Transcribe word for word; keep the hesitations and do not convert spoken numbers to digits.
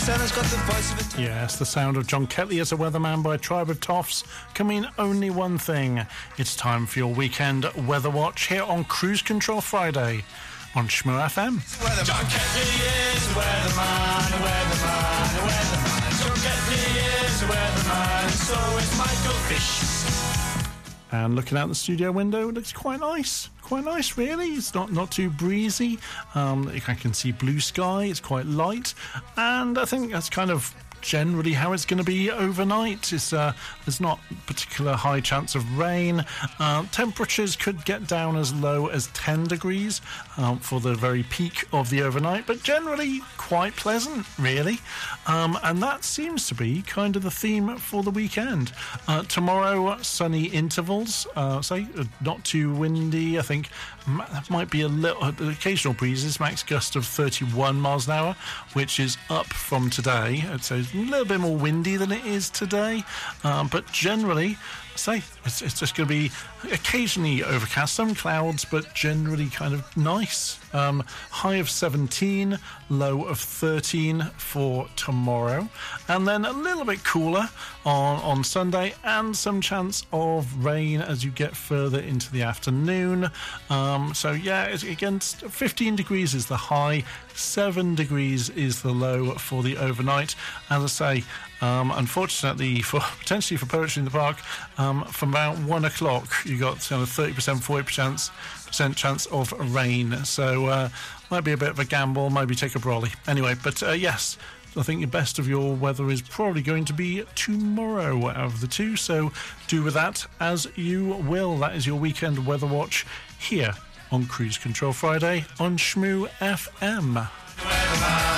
Santa's got the voice of a... Yes, the sound of John Ketley as a weatherman by a tribe of toffs can mean only one thing. It's time for your weekend weather watch here on Cruise Control Friday on Shmoo F M. John Ketley is a weatherman, a weatherman, a weatherman. John Ketley is a weatherman, and so is Michael Fish. And looking out the studio window, it looks quite nice. Quite nice, really. It's not, not too breezy. Um, I can see blue sky. It's quite light. And I think that's kind of generally how it's going to be overnight. It's, uh, there's not particular high chance of rain. Uh, temperatures could get down as low as ten degrees um, for the very peak of the overnight, but generally quite pleasant, really. Um, and that seems to be kind of the theme for the weekend. Uh, tomorrow, sunny intervals, uh, say uh, not too windy. I think m- might be a little uh, occasional breezes, max gust of thirty-one miles an hour, which is up from today. So it's a little bit more windy than it is today, um, but generally, say it's, it's just going to be occasionally overcast, some clouds, but generally kind of nice. Um, high of seventeen, low of thirteen for tomorrow, and then a little bit cooler on, on Sunday, and some chance of rain as you get further into the afternoon. Um, so yeah, it's, again, fifteen degrees is the high, seven degrees is the low for the overnight. As I say, um, unfortunately, for potentially for Poetry in the Park, um, from about one o'clock, you got kind of thirty percent, forty percent chance of rain. So uh, might be a bit of a gamble. Maybe take a brolly. Anyway, but uh, yes, I think the best of your weather is probably going to be tomorrow out of the two. So do with that as you will. That is your weekend weather watch here on Cruise Control Friday on Shmoo F M.